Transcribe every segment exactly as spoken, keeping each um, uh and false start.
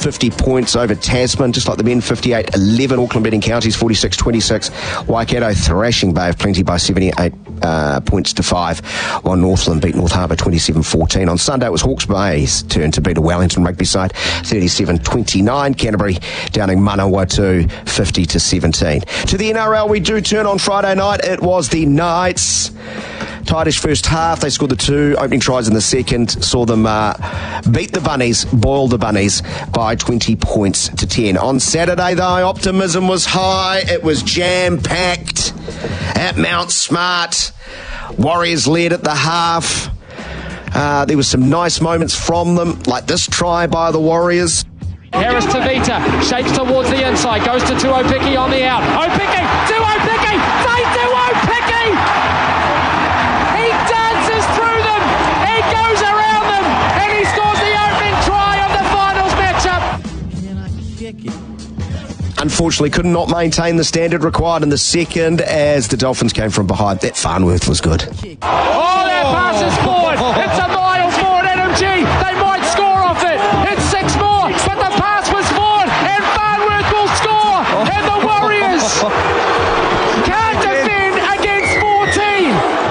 fifty points over Tasman, just like the men, fifty-eight eleven. Auckland beating Counties forty-six twenty-six. Waikato thrashing Bay of Plenty by seventy-eight uh, points to five, while Northland beat North Harbour twenty-seven fourteen. On Sunday, it was Hawke's Bay's turn to beat a Wellington rugby side thirty-seven twenty-nine. Canterbury downing Manawatu fifty to seventeen. To the N R L, we do turn on Friday night. It was the Knights. Tightish first half. They scored the two opening tries in the second. Saw them uh, beat the Bunnies, boil the Bunnies by twenty points to ten. On Saturday, though, optimism was high. It was jam-packed at Mount Smart. Warriors led at the half. Uh, there were some nice moments from them, like this try by the Warriors. Harris to Vita, shapes towards the inside, goes to Tuopiki on the out. Opiki, Tuopiki, say Tuopiki! He dances through them, he goes around them, and he scores the opening try of the finals matchup. Can I kick it? Unfortunately, could not maintain the standard required in the second as the Dolphins came from behind. That Farnworth was good. Oh, that pass is forward. It's a mile forward, N M G. They might score off it. It's six more, but the pass was forward, and Farnworth will score. And the Warriors can't defend against fourteen.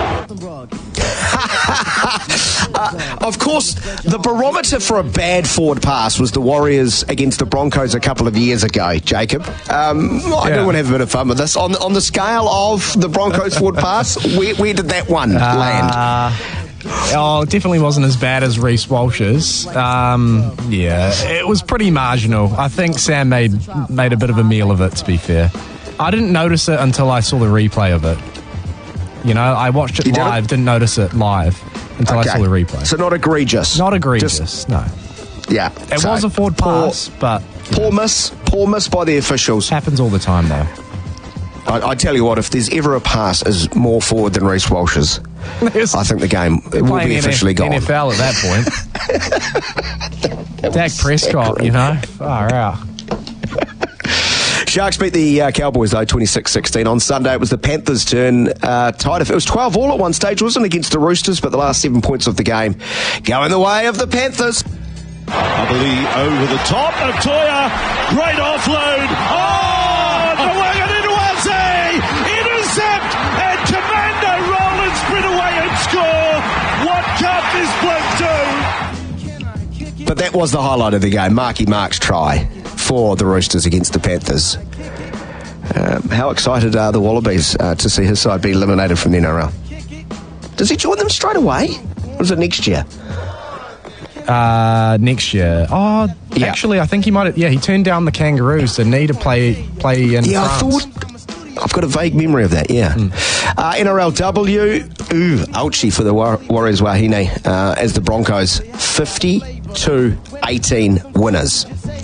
uh, of course, the barometer for a bad forward pass was the Warriors against the Broncos a couple of years ago, Jacob. Um, I Yeah. do want to have a bit of fun with this. On, on the scale of the Broncos forward pass, where, where did that one land? Uh, oh, it definitely wasn't as bad as Reece Walsh's. Um, yeah, it was pretty marginal. I think Sam made made a bit of a meal of it, to be fair. I didn't notice it until I saw the replay of it. You know, I watched it You didn't? live, didn't notice it live until Okay. I saw the replay. So not egregious. Not egregious, Just- no. Yeah. It So was a forward poor- pass, but Poor miss. Poor miss by the officials. happens all the time, though. I, I tell you what, if there's ever a pass is more forward than Reece Walsh's, I think the game it will Playing be officially N gone. F L at that point. Dak Prescott, you know, far out. Sharks beat the uh, Cowboys, though, twenty-six sixteen. On Sunday, it was the Panthers' turn. Uh, tied. It was twelve all at one stage, wasn't it, against the Roosters, but the last seven points of the game go in the way of the Panthers. Ability over the top of Toya. Great offload. Oh, Nwangananuaze. Intercept. And Commando roll and sprint away and score. What can't this bloke do? But that was the highlight of the game. Marky Mark's try for the Roosters against the Panthers. Um, how excited are the Wallabies uh, to see his side be eliminated from the N R L? Does he join them straight away? Or is it next year? Uh, next year. Oh, Yeah. actually, I think he might have, yeah, he turned down the Kangaroos to need to play, play in Yeah, France. I thought... I've got a vague memory of that, yeah. Mm. Uh, N R L W, ooh, ouchie for the War- Warriors Wahine, uh, as the Broncos fifty-two eighteen winners.